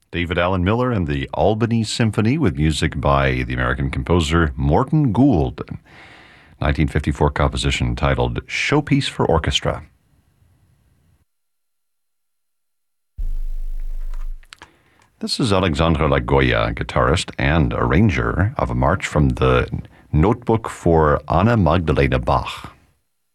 David Allen Miller and the Albany Symphony with music by the American composer Morton Gould. 1954 composition titled Showpiece for Orchestra. This is Alexandre Lagoya, guitarist and arranger of a march from the Notebook for Anna Magdalena Bach.